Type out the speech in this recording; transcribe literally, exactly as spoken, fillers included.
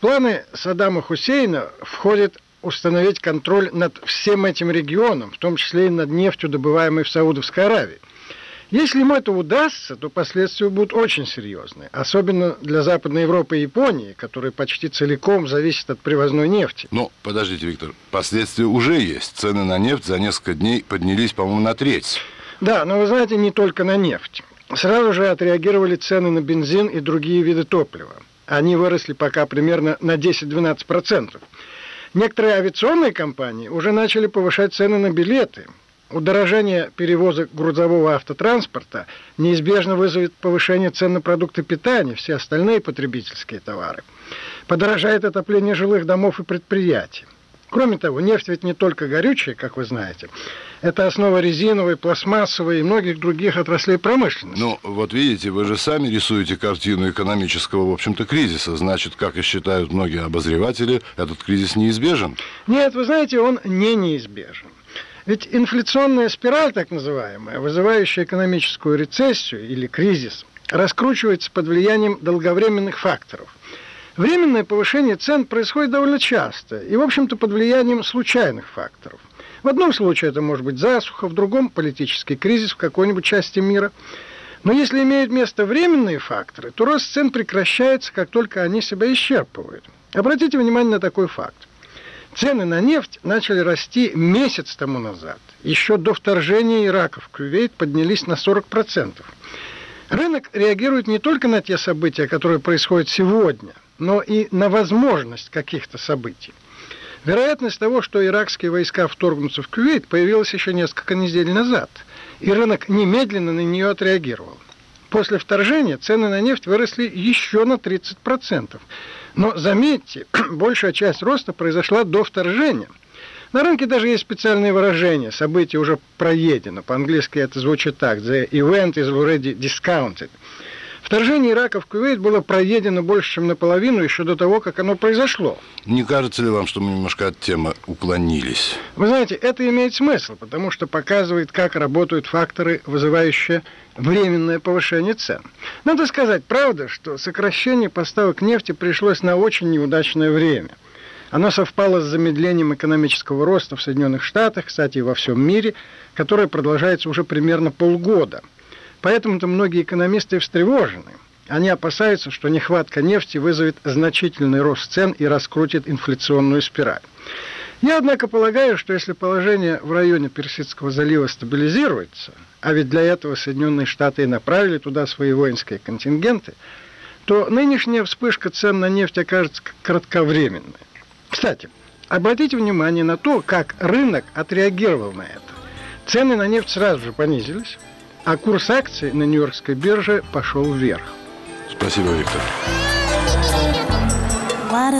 планы Саддама Хусейна входит установить контроль над всем этим регионом, в том числе и над нефтью, добываемой в Саудовской Аравии. Если ему это удастся, то последствия будут очень серьезные, особенно для Западной Европы и Японии, которые почти целиком зависят от привозной нефти. Ну, подождите, Виктор, последствия уже есть. Цены на нефть за несколько дней поднялись, по-моему, на треть. Да, но вы знаете, не только на нефть. Сразу же отреагировали цены на бензин и другие виды топлива. Они выросли пока примерно на десять-двенадцать процентов. Некоторые авиационные компании уже начали повышать цены на билеты. Удорожание перевозок грузового автотранспорта неизбежно вызовет повышение цен на продукты питания, все остальные потребительские товары. Подорожает отопление жилых домов и предприятий. Кроме того, нефть ведь не только горючая, как вы знаете. Это основа резиновой, пластмассовой и многих других отраслей промышленности. Ну, вот видите, вы же сами рисуете картину экономического, в общем-то, кризиса. Значит, как и считают многие обозреватели, этот кризис неизбежен? Нет, вы знаете, он не неизбежен. Ведь инфляционная спираль, так называемая, вызывающая экономическую рецессию или кризис, раскручивается под влиянием долговременных факторов. Временное повышение цен происходит довольно часто и, в общем-то, под влиянием случайных факторов. В одном случае это может быть засуха, в другом – политический кризис в какой-нибудь части мира. Но если имеют место временные факторы, то рост цен прекращается, как только они себя исчерпывают. Обратите внимание на такой факт. Цены на нефть начали расти месяц тому назад. Еще до вторжения Ирака в Кувейт поднялись на сорок процентов. Рынок реагирует не только на те события, которые происходят сегодня, но и на возможность каких-то событий. Вероятность того, что иракские войска вторгнутся в Кувейт, появилась еще несколько недель назад, и рынок немедленно на нее отреагировал. После вторжения цены на нефть выросли еще на тридцать процентов. Но заметьте, большая часть роста произошла до вторжения. На рынке даже есть специальные выражения. Событие уже проедено. По-английски это звучит так: The event is already discounted. Вторжение Ирака в Кувейт было проедено больше, чем наполовину, еще до того, как оно произошло. Не кажется ли вам, что мы немножко от темы уклонились? Вы знаете, это имеет смысл, потому что показывает, как работают факторы, вызывающие временное повышение цен. Надо сказать, правда, что сокращение поставок нефти пришлось на очень неудачное время. Оно совпало с замедлением экономического роста в Соединенных Штатах, кстати, и во всем мире, которое продолжается уже примерно полгода. Поэтому-то многие экономисты встревожены. Они опасаются, что нехватка нефти вызовет значительный рост цен и раскрутит инфляционную спираль. Я, однако, полагаю, что если положение в районе Персидского залива стабилизируется, а ведь для этого Соединенные Штаты и направили туда свои воинские контингенты, то нынешняя вспышка цен на нефть окажется кратковременной. Кстати, обратите внимание на то, как рынок отреагировал на это. Цены на нефть сразу же понизились, а курс акций на Нью-Йоркской бирже пошел вверх. Спасибо, Виктор.